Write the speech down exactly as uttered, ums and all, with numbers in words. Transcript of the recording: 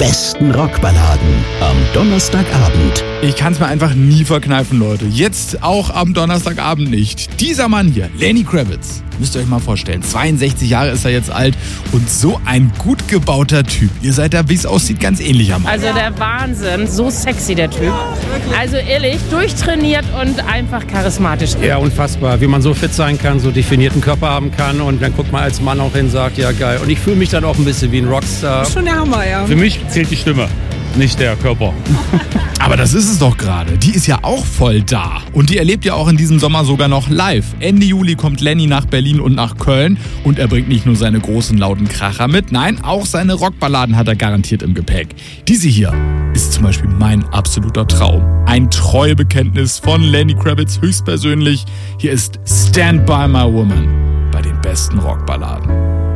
besten Rockballaden am Donnerstagabend. Ich kann es mir einfach nie verkneifen, Leute. Jetzt auch am Donnerstagabend nicht. Dieser Mann hier, Lenny Kravitz, müsst ihr euch mal vorstellen. zweiundsechzig Jahre ist er jetzt alt und so ein gut gebauter Typ. Ihr seid da, wie es aussieht, ganz ähnlich am Mann. Also der Wahnsinn, so sexy der Typ. Also ehrlich, durchtrainiert und einfach charismatisch. Ja, unfassbar, wie man so fit sein kann, so definierten Körper haben kann und dann guckt man als Mann auch hin und sagt, ja geil. Und ich fühle mich dann auch ein bisschen wie ein Rockstar. Schon der Hammer, ja. Für mich zählt die Stimme, nicht der Körper. Aber das ist es doch gerade. Die ist ja auch voll da. Und die erlebt ihr auch in diesem Sommer sogar noch live. Ende Juli kommt Lenny nach Berlin und nach Köln. Und er bringt nicht nur seine großen, lauten Kracher mit. Nein, auch seine Rockballaden hat er garantiert im Gepäck. Diese hier ist zum Beispiel mein absoluter Traum. Ein Treuebekenntnis von Lenny Kravitz höchstpersönlich. Hier ist Stand By My Woman bei den besten Rockballaden.